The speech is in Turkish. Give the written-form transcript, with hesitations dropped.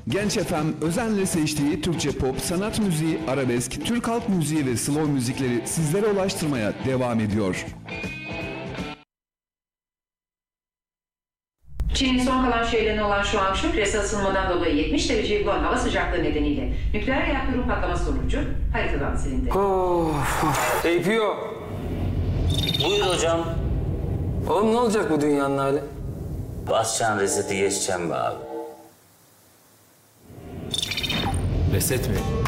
Genç FM özenle seçtiği Türkçe pop, sanat müziği, arabesk, Türk halk müziği ve slow müzikleri sizlere ulaştırmaya devam ediyor. Çin'in son kalan şeylerine olan şu an küresel ısınmadan dolayı 70 dereceyi bulan hava sıcaklığı nedeniyle nükleer reaktörün patlaması sonucu haritadan silindi. APO. Buyur hocam. Oğlum ne olacak bu dünyanın hali? Basacaksın reseti geçeceğim be abi. Reset mi?